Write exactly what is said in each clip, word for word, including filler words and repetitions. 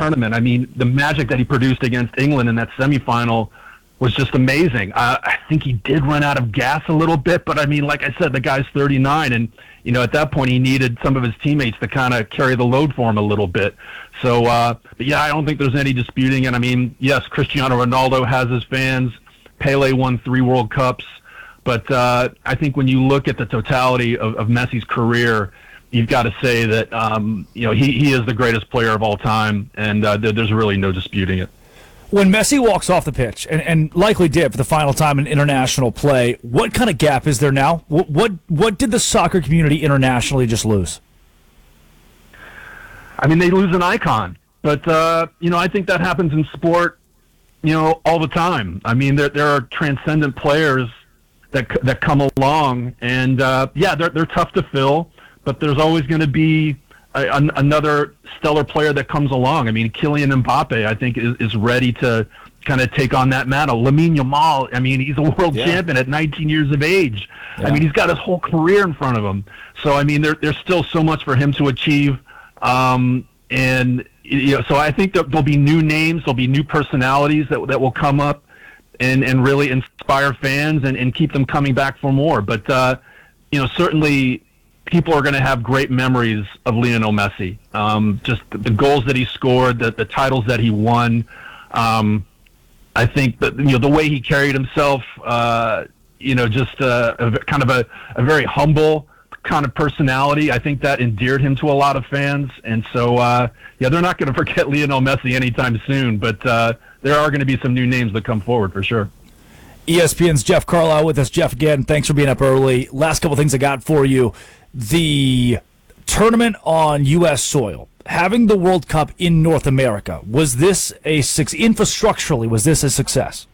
tournament. I mean, the magic that he produced against England in that semifinal was just amazing. Uh, I think he did run out of gas a little bit, but I mean, like I said, the guy's thirty-nine, and you know, at that point, he needed some of his teammates to kind of carry the load for him a little bit. So, uh, but yeah, I don't think there's any disputing it. I mean, yes, Cristiano Ronaldo has his fans. Pele won three World Cups. But uh, I think when you look at the totality of, of Messi's career, you've got to say that um, you know he, he is the greatest player of all time, and uh, there, there's really no disputing it. When Messi walks off the pitch, and, and likely did for the final time in international play, what kind of gap is there now? What what, what did the soccer community internationally just lose? I mean, they lose an icon. But, uh, you know, I think that happens in sport, you know, all the time. I mean, there there are transcendent players that that come along, and uh, yeah, they're they're tough to fill, but there's always going to be a, an, another stellar player that comes along. I mean, Kylian Mbappe, I think, is, is ready to kind of take on that mantle. Lamine Yamal, I mean, he's a world yeah. champion at nineteen years of age. Yeah. I mean, he's got his whole career in front of him. So, I mean, there, there's still so much for him to achieve, um, and you know, so I think that there'll be new names, there'll be new personalities that that will come up and, and really inspire fans and, and keep them coming back for more. But, uh, you know, certainly people are going to have great memories of Lionel Messi. Um, just the, the goals that he scored, the, the titles that he won. Um, I think that, you know, the way he carried himself, uh, you know, just uh, a, kind of a, a very humble kind of personality. I think that endeared him to a lot of fans. And so, uh, yeah, they're not going to forget Lionel Messi anytime soon, but uh, there are going to be some new names that come forward for sure. E S P N's Jeff Carlisle with us. Jeff, again, thanks for being up early. Last couple things I got for you. The tournament on U S soil, having the World Cup in North America, was this a success? Infrastructurally, was this a success?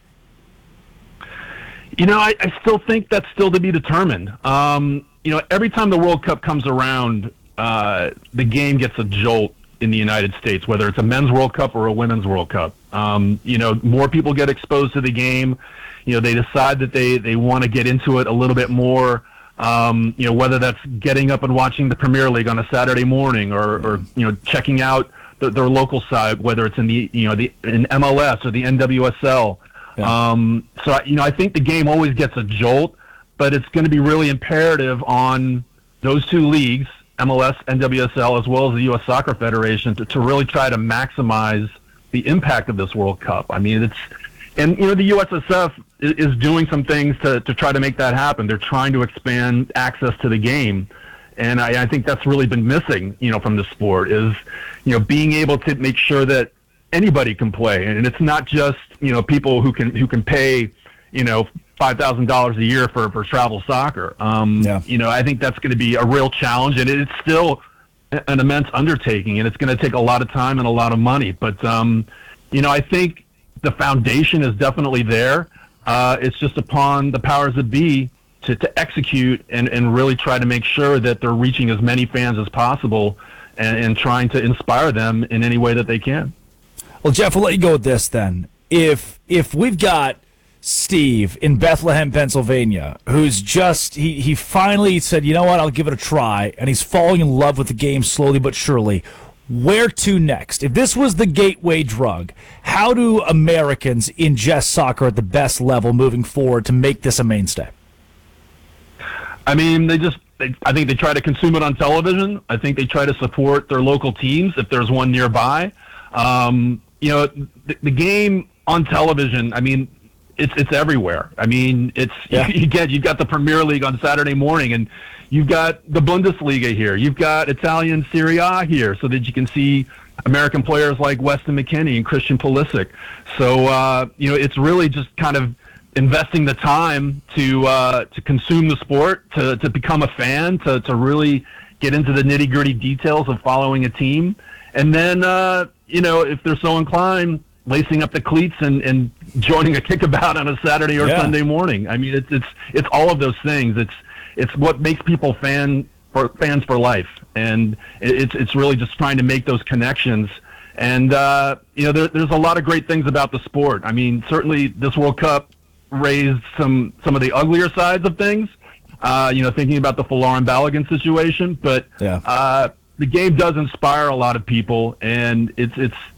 You know, I, I still think that's still to be determined. Um, you know, every time the World Cup comes around, uh, the game gets a jolt in the United States, whether it's a men's World Cup or a women's World Cup. Um, you know, more people get exposed to the game. You know, they decide that they, they want to get into it a little bit more. Um, you know, whether that's getting up and watching the Premier League on a Saturday morning, or, or you know, checking out the, their local side, whether it's in the you know the in M L S or the N W S L. Yeah. Um, so you know, I think the game always gets a jolt, but it's going to be really imperative on those two leagues, M L S, N W S L, as well as the U S Soccer Federation, to, to really try to maximize the impact of this World Cup. I mean, it's and you know the U S S F is doing some things to, to try to make that happen. They're trying to expand access to the game, and I, I think that's really been missing, you know, from the sport, is, you know, being able to make sure that anybody can play, and it's not just, you know, people who can who can pay, you know, five thousand dollars a year for, for travel soccer. Um, yeah. You know, I think that's going to be a real challenge, and it's still an immense undertaking, and it's going to take a lot of time and a lot of money. But um, you know, I think the foundation is definitely there. Uh, it's just upon the powers that be to, to execute and, and really try to make sure that they're reaching as many fans as possible, and, and trying to inspire them in any way that they can. Well, Jeff, we'll let you go with this then. If if we've got Steve in Bethlehem, Pennsylvania, who's just, he, he finally said, you know what, I'll give it a try, and he's falling in love with the game slowly but surely, where to next? If this was the gateway drug, how do Americans ingest soccer at the best level moving forward to make this a mainstay? I mean, they just, they, I think they try to consume it on television. I think they try to support their local teams if there's one nearby. Um, you know, the, the game on television, I mean, it's it's everywhere. I mean, it's yeah. you, you get you've got the Premier League on Saturday morning, and you've got the Bundesliga here. You've got Italian Serie A here, so that you can see American players like Weston McKennie and Christian Pulisic. So uh, you know, it's really just kind of investing the time to uh, to consume the sport, to to become a fan, to to really get into the nitty gritty details of following a team, and then uh, you know, if they're so inclined, lacing up the cleats and, and joining a kickabout on a Saturday or yeah. Sunday morning. I mean, it's it's it's all of those things. It's it's what makes people fan for fans for life, and it's it's really just trying to make those connections. And uh, you know, there, there's a lot of great things about the sport. I mean, certainly this World Cup raised some some of the uglier sides of things. Uh, you know, thinking about the Folarin Balogun situation, but yeah. uh, the game does inspire a lot of people, and it's it's.